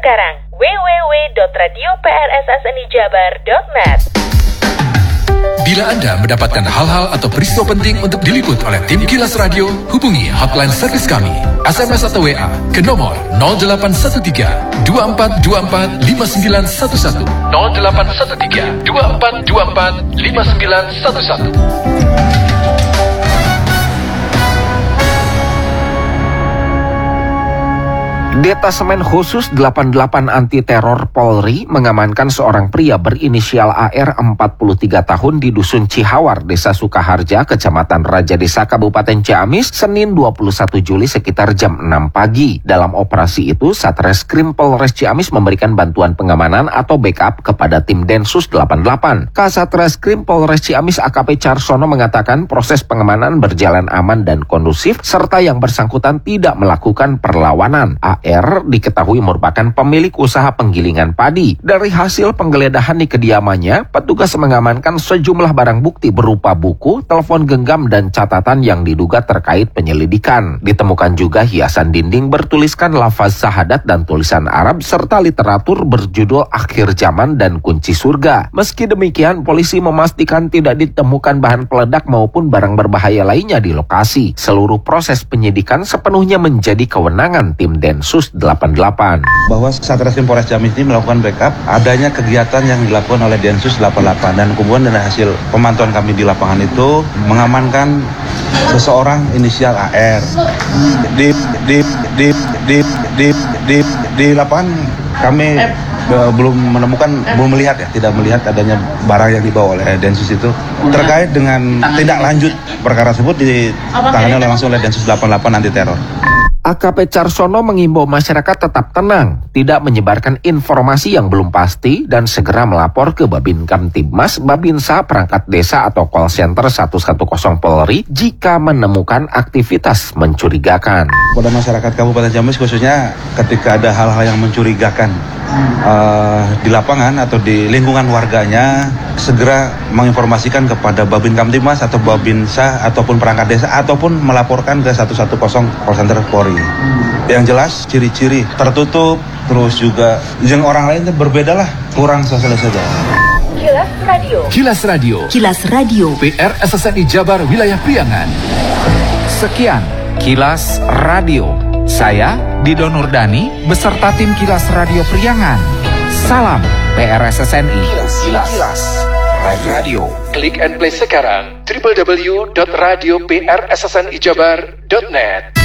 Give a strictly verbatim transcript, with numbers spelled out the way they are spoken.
sekarang w w w dot radio p r s s n i jabar dot net. Bila Anda mendapatkan hal-hal atau peristiwa penting untuk diliput oleh tim Kilas Radio, hubungi hotline servis kami, S M S atau W A ke nomor nol delapan satu tiga dua empat dua empat lima sembilan satu satu nol delapan satu tiga dua empat dua empat lima sembilan satu satu. Detasemen Khusus delapan puluh delapan Anti Teror Polri mengamankan seorang pria berinisial A R empat puluh tiga tahun di Dusun Cihawar, Desa Sukaharja, Kecamatan Raja Desa, Kabupaten Ciamis, Senin dua puluh satu Juli sekitar jam enam pagi. Dalam operasi itu, Satreskrim Polres Ciamis memberikan bantuan pengamanan atau backup kepada tim Densus delapan puluh delapan. Kasatreskrim Polres Ciamis A K P Carsono mengatakan proses pengamanan berjalan aman dan kondusif, serta yang bersangkutan tidak melakukan perlawanan. A R diketahui merupakan pemilik usaha penggilingan padi. Dari hasil penggeledahan di kediamannya, petugas mengamankan sejumlah barang bukti berupa buku, telepon genggam, dan catatan yang diduga terkait penyelidikan. Ditemukan juga hiasan dinding bertuliskan lafaz syahadat dan tulisan Arab, serta literatur berjudul Akhir Zaman dan Kunci Surga. Meski demikian, polisi memastikan tidak ditemukan bahan peledak maupun barang berbahaya lainnya di lokasi. Seluruh proses penyidikan sepenuhnya menjadi kewenangan tim Densus delapan puluh delapan. Bahwa Satreskrim Polres Ciamis ini melakukan backup adanya kegiatan yang dilakukan oleh Densus delapan puluh delapan, dan kemudian dari hasil pemantauan kami di lapangan itu mengamankan seseorang inisial A R. Di di di di di di di lapangan kami uh, belum menemukan, belum melihat ya, tidak melihat adanya barang yang dibawa oleh Densus itu. Terkait dengan tindak lanjut perkara tersebut ditangani oleh langsung oleh Densus delapan puluh delapan Anti Teror. A K P Carsono mengimbau masyarakat tetap tenang, tidak menyebarkan informasi yang belum pasti, dan segera melapor ke Babin Kamtibmas, Babinsa, perangkat desa atau call center seratus sepuluh Polri jika menemukan aktivitas mencurigakan. Pada masyarakat Kabupaten Ciamis khususnya ketika ada hal-hal yang mencurigakan uh, di lapangan atau di lingkungan warganya, segera menginformasikan kepada Babin Kamtibmas atau Babinsa ataupun perangkat desa, ataupun melaporkan ke seratus sepuluh call center Polri. Yang jelas ciri-ciri tertutup, terus juga yang orang lainnya berbeda lah, kurang sosialisasi. Kilas Radio. Kilas Radio. Kilas Radio. P R S S N I Jabar Wilayah Priangan. Sekian Kilas Radio. Saya Dido Nurdani beserta tim Kilas Radio Priangan. Salam P R S S N I. Kilas, Kilas. Kilas Radio. Klik and play sekarang w w w dot radio p r s s n i jabar dot net.